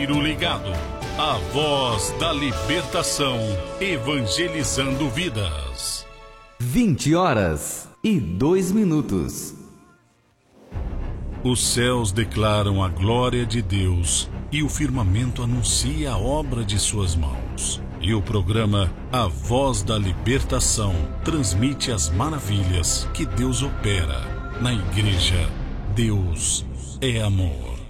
Cordeiro ligado, a voz da libertação, evangelizando vidas. 20h02. Os céus declaram a glória de Deus e o firmamento anuncia a obra de suas mãos. E o programa A Voz da Libertação transmite as maravilhas que Deus opera na igreja. Deus é amor.